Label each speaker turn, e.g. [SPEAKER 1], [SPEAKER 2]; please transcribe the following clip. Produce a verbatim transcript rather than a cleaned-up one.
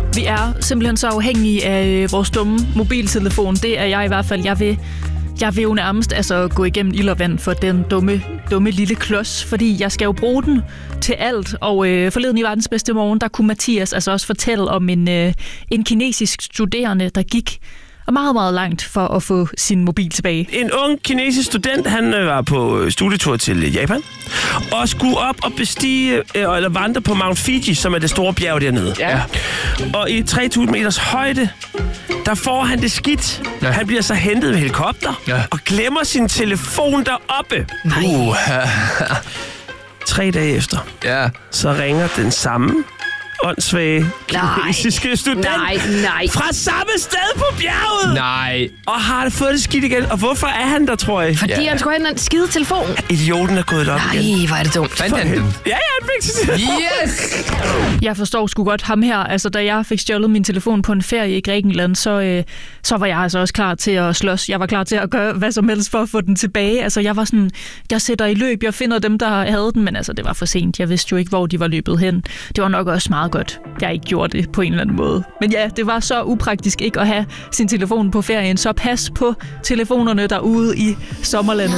[SPEAKER 1] Vi er simpelthen så afhængige af vores dumme mobiltelefon. Det er jeg i hvert fald. Jeg vil, jeg vil jo nærmest altså, gå igennem ild og vand for den dumme, dumme lille klods, fordi jeg skal jo bruge den til alt. Og øh, forleden i Verdens Bedste Morgen, der kunne Mathias altså også fortælle om en, øh, en kinesisk studerende, der gik meget, meget langt for at få sin mobil tilbage.
[SPEAKER 2] En ung kinesisk student, han øh, var på studietur til Japan, og skulle op og bestige, øh, eller vandre på Mount Fuji, som er det store bjerg dernede. Ja. Og i tre tusind meters højde, der får han det skidt. Ja. Han bliver så hentet med helikopter, ja. og glemmer sin telefon deroppe.
[SPEAKER 3] Uh.
[SPEAKER 2] Tre dage efter, ja. så ringer den samme åndssvage kinesiske student
[SPEAKER 4] nej, nej.
[SPEAKER 2] fra samme sted på bjerget.
[SPEAKER 3] Nej.
[SPEAKER 2] Og har fået det skidt igen. Og hvorfor er han der, tror jeg?
[SPEAKER 4] Fordi ja. han skulle have en skide telefon.
[SPEAKER 2] Idioten er gået op
[SPEAKER 4] nej,
[SPEAKER 2] igen.
[SPEAKER 4] Nej, hvor er det dumt.
[SPEAKER 3] Fandt han den?
[SPEAKER 2] Ja, ja, han fik sin telefon.
[SPEAKER 3] Yes!
[SPEAKER 1] Jeg forstår sgu godt ham her. Altså, da jeg fik stjålet min telefon på en ferie i Grækenland, så, øh, så var jeg altså også klar til at slås. Jeg var klar til at gøre hvad som helst for at få den tilbage. Altså, jeg var sådan, jeg sætter i løb, jeg finder dem, der havde den, men altså, det var for sent. Jeg vidste jo ikke, hvor de var løbet hen. Det var nok også meget godt, jeg ikke gjorde det på en eller anden måde. Men ja, det var så upraktisk ikke at have sin telefon på ferien, så pas på telefonerne derude i sommerlandet.